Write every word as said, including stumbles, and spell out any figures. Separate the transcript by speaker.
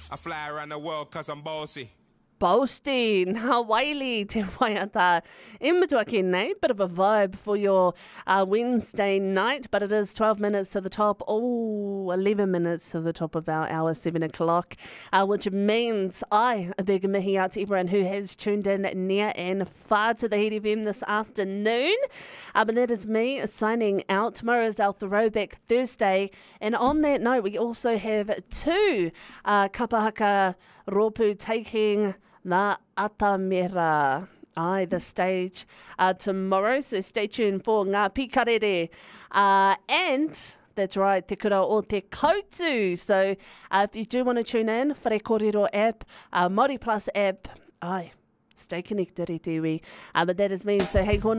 Speaker 1: I fly around the world cause I'm bossy.
Speaker 2: Boasty, nā waili te waiata. Inmatua ki nei, bit of a vibe for your uh, Wednesday night, but it is twelve minutes to the top, oh, eleven minutes to the top of our hour, seven o'clock, uh, which means I, a big mihi out to everyone who has tuned in near and far to the Heat F M this afternoon. Uh, but that is me signing out. Tomorrow is our Throwback Thursday, and on that note, we also have two uh, kapahaka ropu taking Nā Atamera. Aye, the stage uh, tomorrow, so stay tuned for Ngā Pikarere. Uh, and that's right, te kura o te koutu. So uh, if you do want to tune in, Whare Kōrero app, uh, Māori Plus app, aye, stay connected e te iwi. Uh, but that is me, so hey, kōna.